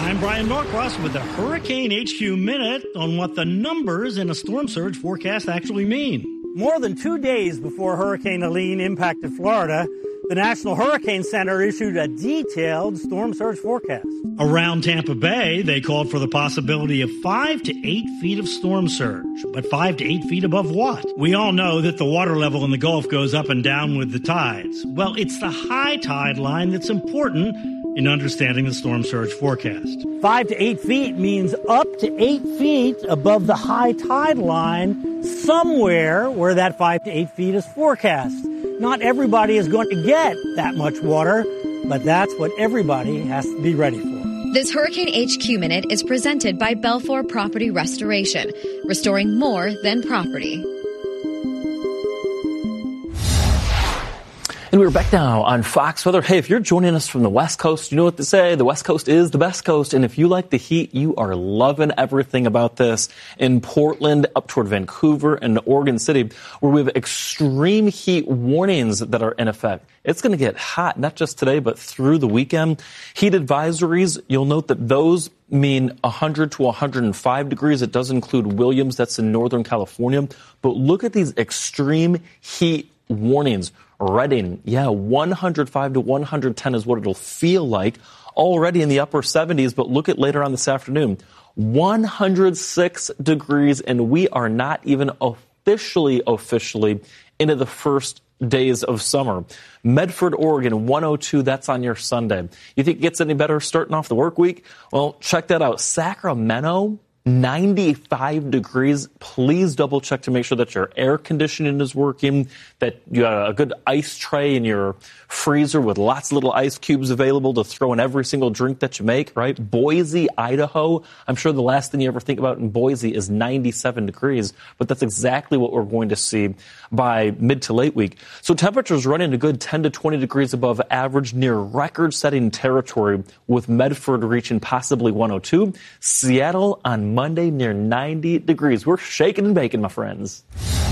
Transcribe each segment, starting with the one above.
I'm Brian Norcross with the Hurricane HQ Minute on what the numbers in a storm surge forecast actually mean. More than 2 days before Hurricane Helene impacted Florida, the National Hurricane Center issued a detailed storm surge forecast. Around Tampa Bay, they called for the possibility of 5 to 8 feet of storm surge. But 5 to 8 feet above what? We all know that the water level in the Gulf goes up and down with the tides. Well, it's the high tide line that's important in understanding the storm surge forecast. 5 to 8 feet means up to 8 feet above the high tide line, somewhere where that 5 to 8 feet is forecast. Not everybody is going to get that much water, but that's what everybody has to be ready for. This Hurricane HQ Minute is presented by Belfour Property Restoration, restoring more than property. And we're back now on Fox Weather. Hey, if you're joining us from the West Coast, you know what to say. The West Coast is the best coast. And if you like the heat, you are loving everything about this. In Portland, up toward Vancouver and Oregon City, where we have extreme heat warnings that are in effect. It's going to get hot, not just today, but through the weekend. Heat advisories, you'll note that those mean 100 to 105 degrees. It does include Williams, that's in Northern California. But look at these extreme heat warnings. Redding, 105 to 110 is what it'll feel like. Already in the upper 70s, but look at later on this afternoon. 106 degrees, and we are not even officially into the first days of summer. Medford, Oregon, 102, that's on your Sunday. You think it gets any better starting off the work week? Well, check that out. Sacramento, 95 degrees. Please double check to make sure that your air conditioning is working, that you have a good ice tray in your freezer with lots of little ice cubes available to throw in every single drink that you make, right? Boise, Idaho. I'm sure the last thing you ever think about in Boise is 97 degrees, but that's exactly what we're going to see by mid to late week. So temperatures running a good 10 to 20 degrees above average, near record-setting territory, with Medford reaching possibly 102. Seattle on Monday near 90 degrees. We're shaking and baking, my friends.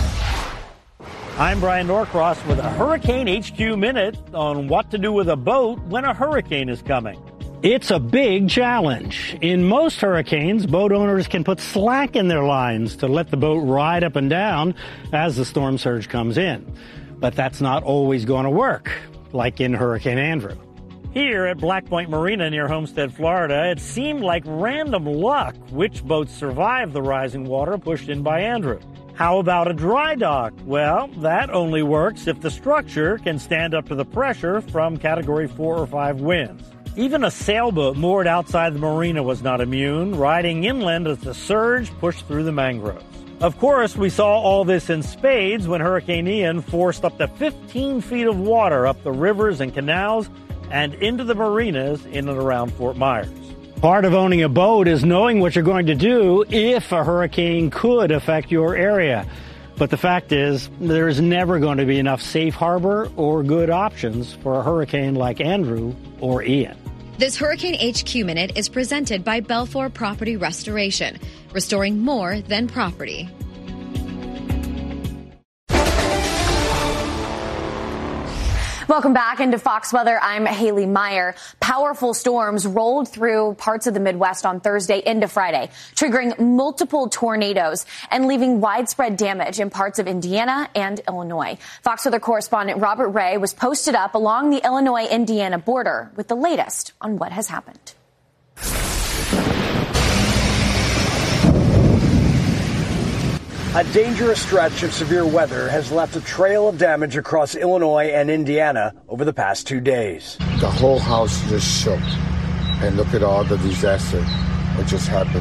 I'm Brian Norcross with a Hurricane HQ Minute on what to do with a boat when a hurricane is coming. It's a big challenge. In most hurricanes, boat owners can put slack in their lines to let the boat ride up and down as the storm surge comes in. But that's not always going to work, like in Hurricane Andrew. Here at Black Point Marina near Homestead, Florida, it seemed like random luck which boats survived the rising water pushed in by Andrew. How about a dry dock? Well, that only works if the structure can stand up to the pressure from Category 4 or 5 winds. Even a sailboat moored outside the marina was not immune, riding inland as the surge pushed through the mangroves. Of course, we saw all this in spades when Hurricane Ian forced up to 15 feet of water up the rivers and canals and into the marinas in and around Fort Myers. Part of owning a boat is knowing what you're going to do if a hurricane could affect your area. But the fact is, there's never going to be enough safe harbor or good options for a hurricane like Andrew or Ian. This Hurricane HQ Minute is presented by Belfour Property Restoration, restoring more than property. Welcome back into Fox Weather. I'm Haley Meyer. Powerful storms rolled through parts of the Midwest on Thursday into Friday, triggering multiple tornadoes and leaving widespread damage in parts of Indiana and Illinois. Fox Weather correspondent Robert Ray was posted up along the Illinois-Indiana border with the latest on what has happened. A dangerous stretch of severe weather has left a trail of damage across Illinois and Indiana over the past 2 days. The whole house just shook. And look at all the disaster that just happened.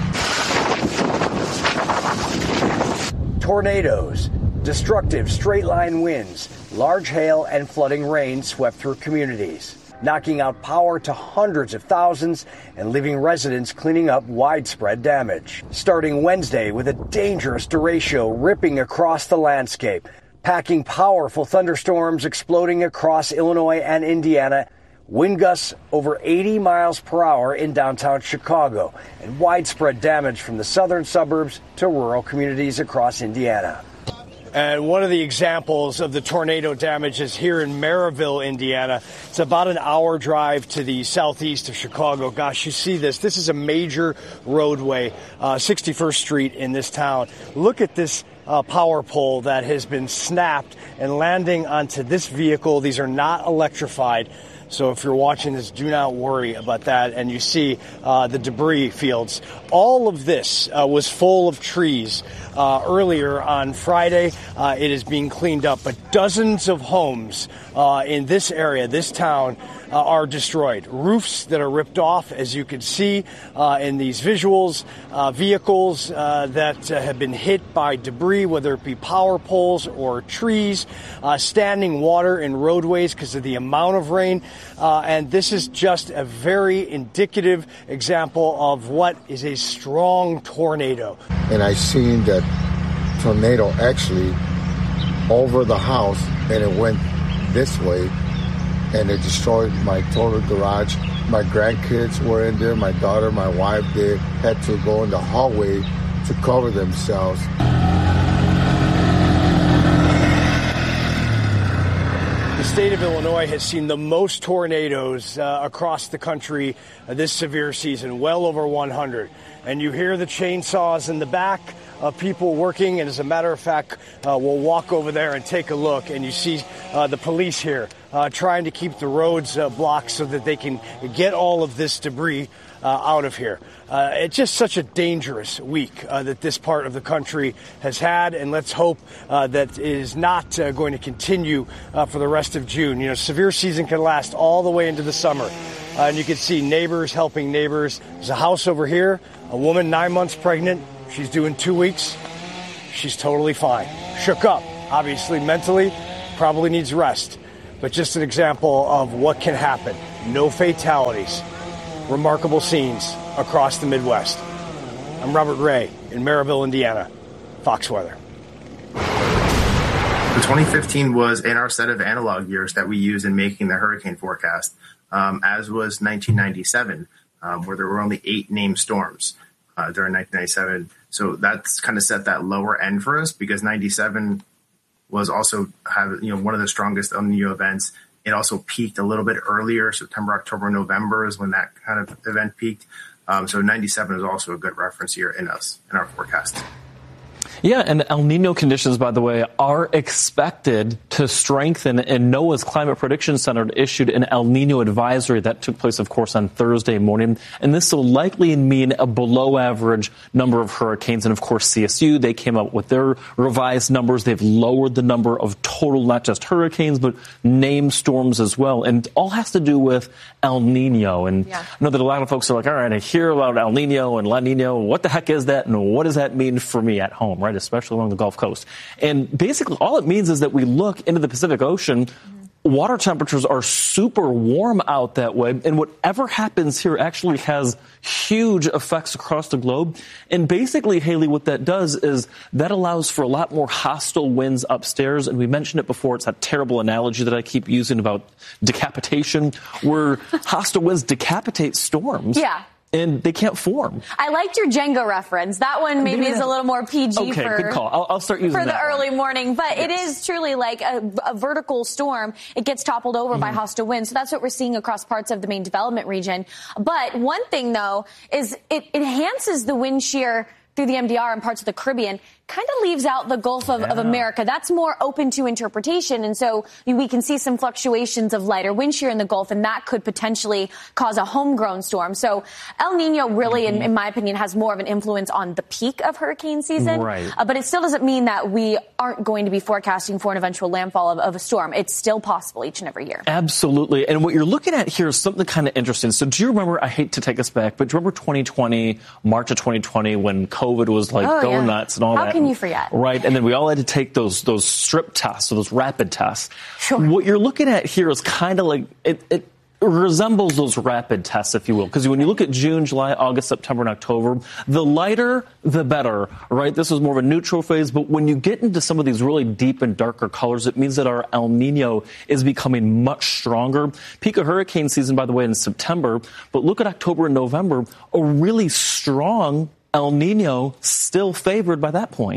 Tornadoes, destructive straight-line winds, large hail, and flooding rain swept through communities, knocking out power to hundreds of thousands and leaving residents cleaning up widespread damage. Starting Wednesday with a dangerous derecho ripping across the landscape, packing powerful thunderstorms exploding across Illinois and Indiana, wind gusts over 80 miles per hour in downtown Chicago, and widespread damage from the southern suburbs to rural communities across Indiana. And one of the examples of the tornado damage is here in Maryville, Indiana. It's about an hour drive to the southeast of Chicago. Gosh, you see this. This is a major roadway, 61st Street in this town. Look at this power pole that has been snapped and landing onto this vehicle. These are not electrified. So if you're watching this, do not worry about that. And you see the debris fields. All of this was full of trees earlier on Friday. It is being cleaned up. But dozens of homes in this area, this town, are destroyed. Roofs that are ripped off, as you can see in these visuals. Vehicles that have been hit by debris, whether it be power poles or trees. Standing water in roadways because of the amount of rain. And this is just a very indicative example of what is a strong tornado. And I seen that tornado actually over the house, and it went this way, and it destroyed my total garage. My grandkids were in there, my daughter, my wife, they had to go in the hallway to cover themselves. The state of Illinois has seen the most tornadoes across the country this severe season, well over 100. And you hear the chainsaws in the back of people working. And as a matter of fact, we'll walk over there and take a look. And you see the police here trying to keep the roads blocked so that they can get all of this debris out of here. It's just such a dangerous week that this part of the country has had, and let's hope that it is not going to continue for the rest of June. You know, severe season can last all the way into the summer, and you can see neighbors helping neighbors. There's a house over here, a woman 9 months pregnant. She's due in 2 weeks. She's totally fine. Shook up, obviously mentally, probably needs rest, but just an example of what can happen. No fatalities. Remarkable scenes across the Midwest. I'm Robert Ray in Maryville, Indiana. Fox Weather. 2015 was in our set of analog years that we used in making the hurricane forecast, as was 1997, where there were only 8 named storms during 1997. So that's kind of set that lower end for us because 97 was also one of the strongest El Nino events. It also peaked a little bit earlier. September, October, November is when that kind of event peaked. So 97 is also a good reference year in our forecast. Yeah, and El Nino conditions, by the way, are expected to strengthen, and NOAA's Climate Prediction Center issued an El Nino advisory that took place, of course, on Thursday morning. And this will likely mean a below-average number of hurricanes. And, of course, CSU, they came up with their revised numbers. They've lowered the number of total, not just hurricanes, but named storms as well. And all has to do with El Nino. And I know that a lot of folks are like, all right, I hear about El Nino and La Nina. What the heck is that? And what does that mean for me at home, right? Especially along the Gulf Coast. And basically all it means is that we look into the Pacific Ocean, water temperatures are super warm out that way, and whatever happens here actually has huge effects across the globe. And basically, Haley, what that does is that allows for a lot more hostile winds upstairs, and we mentioned it before, it's that terrible analogy that I keep using about decapitation, where hostile winds decapitate storms. Yeah. And they can't form. I liked your Jenga reference. That one maybe is a little more PG okay, good call. I'll start using for that the early one. morning. But it is truly like a vertical storm. It gets toppled over by hostile winds. So that's what we're seeing across parts of the main development region. But one thing, though, is it enhances the wind shear through the MDR and parts of the Caribbean, kind of leaves out the Gulf of America. That's more open to interpretation. And so we can see some fluctuations of lighter wind shear in the Gulf, and that could potentially cause a homegrown storm. So El Nino really, in my opinion, has more of an influence on the peak of hurricane season. Right. But it still doesn't mean that we aren't going to be forecasting for an eventual landfall of a storm. It's still possible each and every year. Absolutely. And what you're looking at here is something kind of interesting. So do you remember, I hate to take us back, but do you remember 2020, March of 2020, when COVID was like going nuts and all that? How can you forget? Right. And then we all had to take those strip tests, so those rapid tests. Sure. What you're looking at here is kind of like it resembles those rapid tests, if you will, because when you look at June, July, August, September, and October, the lighter, the better, right? This is more of a neutral phase, but when you get into some of these really deep and darker colors, it means that our El Nino is becoming much stronger. Peak of hurricane season, by the way, in September, but look at October and November, a really strong El Nino still favored by that point.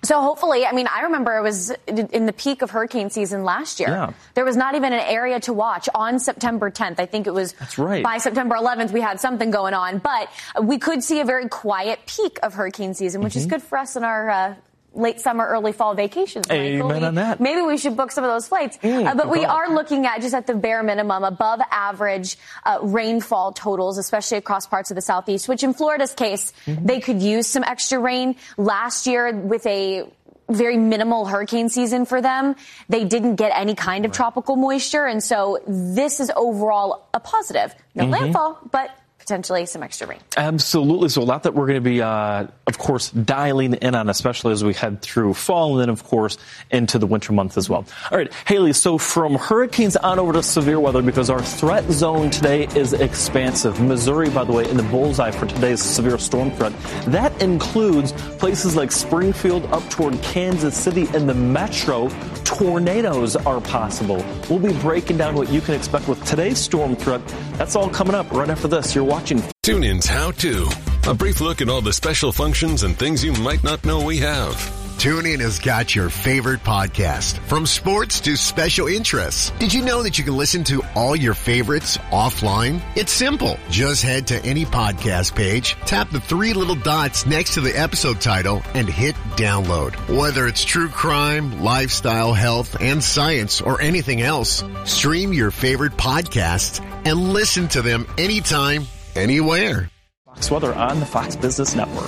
So hopefully, I mean, I remember it was in the peak of hurricane season last year. Yeah. There was not even an area to watch on September 10th. I think it was by September 11th we had something going on. But we could see a very quiet peak of hurricane season, which is good for us in our late summer, early fall vacations. Amen on that. Maybe we should book some of those flights. But we are looking at, just at the bare minimum, above average rainfall totals, especially across parts of the southeast, which in Florida's case, they could use some extra rain. Last year, with a very minimal hurricane season for them, they didn't get any kind of tropical moisture. And so this is overall a positive. No landfall, but potentially some extra rain. Absolutely. So a lot that we're going to be, of course, dialing in on, especially as we head through fall and then, of course, into the winter months as well. All right, Haley, so from hurricanes on over to severe weather, because our threat zone today is expansive. Missouri, by the way, in the bullseye for today's severe storm threat. That includes places like Springfield up toward Kansas City and the metro. Tornadoes are possible. We'll be breaking down what you can expect with today's storm threat. That's all coming up right after this. You're watching TuneIn's How To. A brief look at all the special functions and things you might not know we have. TuneIn has got your favorite podcast, from sports to special interests. Did you know that you can listen to all your favorites offline? It's simple. Just head to any podcast page, tap the three little dots next to the episode title, and hit download. Whether it's true crime, lifestyle, health, and science, or anything else, stream your favorite podcasts and listen to them anytime, anywhere. Fox Weather on the Fox Business Network.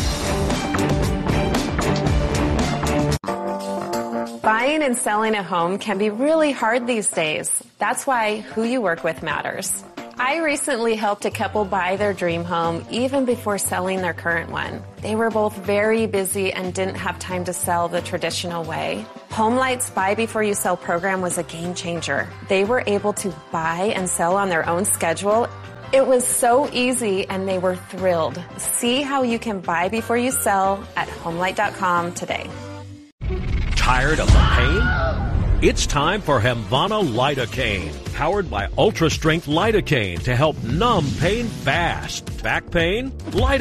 Buying and selling a home can be really hard these days. That's why who you work with matters. I recently helped a couple buy their dream home even before selling their current one. They were both very busy and didn't have time to sell the traditional way. HomeLight's Buy Before You Sell program was a game changer. They were able to buy and sell on their own schedule. It was so easy and they were thrilled. See how you can buy before you sell at HomeLight.com today. Tired of the pain? It's time for Hemvana Lidocaine, powered by Ultra Strength Lidocaine to help numb pain fast. Back pain? Lidocaine.